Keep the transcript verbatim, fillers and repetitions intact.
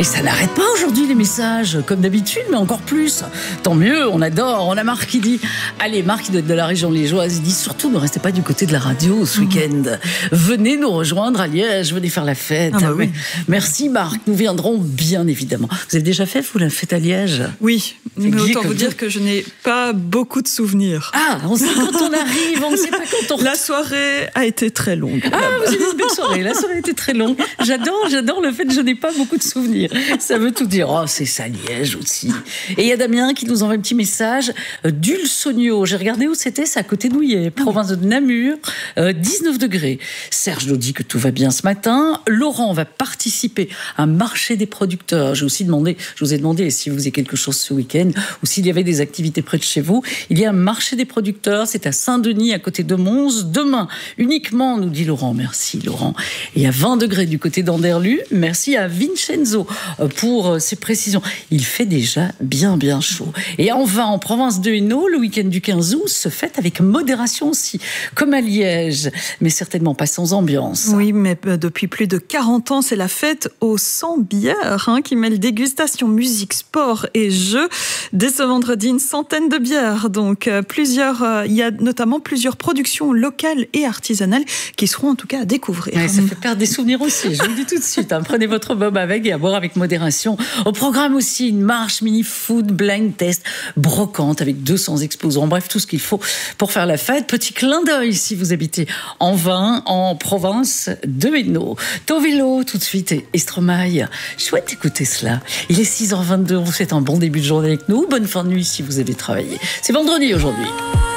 Et ça n'arrête pas aujourd'hui les messages, comme d'habitude, mais encore plus. Tant mieux, on adore. On a Marc qui dit, allez, Marc qui doit être de la région liégeoise, il dit surtout ne restez pas du côté de la radio ce week-end. Venez nous rejoindre à Liège, venez faire la fête. Ah bah oui. Merci Marc, nous viendrons bien évidemment. Vous avez déjà fait, vous, la fête à Liège? Oui, mais autant vous dire que je n'ai pas beaucoup de souvenirs. Ah, on sait quand on arrive, on ne sait pas quand on... La soirée a été très longue. Ah, vous avez une belle soirée, la soirée était très longue. J'adore, j'adore le fait que je n'ai pas beaucoup de souvenirs. Ça veut tout dire. Oh, c'est ça, Liège aussi. Et il y a Damien qui nous envoie un petit message. Dulsogno, j'ai regardé où c'était, c'est à côté de Nouillet, province de Namur, euh, dix-neuf degrés. Serge nous dit que tout va bien ce matin. Laurent va participer à un marché des producteurs. J'ai aussi demandé, je vous ai demandé si vous faisiez quelque chose ce week-end ou s'il y avait des activités près de chez vous. Il y a un marché des producteurs, c'est à Saint-Denis, à côté de Mons. Demain, uniquement, nous dit Laurent. Merci Laurent. Et à vingt degrés du côté d'Anderlu. Merci à Vincenzo pour ces précisions. Il fait déjà bien bien chaud. Et en vain, en province de Hainaut, le week-end du quinze août se fête avec modération aussi, comme à Liège, mais certainement pas sans ambiance. Oui, mais depuis plus de quarante ans, c'est la fête aux cent bières hein, qui mêle dégustation, musique, sport et jeux. Dès ce vendredi, une centaine de bières. Donc, euh, plusieurs, euh, il y a notamment plusieurs productions locales et artisanales qui seront en tout cas à découvrir. Ouais, ça fait perdre des souvenirs aussi, je vous le dis tout de suite. Hein. Prenez votre bob avec et à boire avec modération. Au programme aussi, une marche mini-food, blind test, brocante avec deux cents exposants. Bref, tout ce qu'il faut pour faire la fête. Petit clin d'œil si vous habitez en Vin, en province de Hainaut. Tovelo, tout de suite, et Stromae. Chouette d'écouter cela. Il est six heures vingt-deux, vous faites un bon début de journée avec nous. Bonne fin de nuit si vous avez travaillé. C'est vendredi aujourd'hui.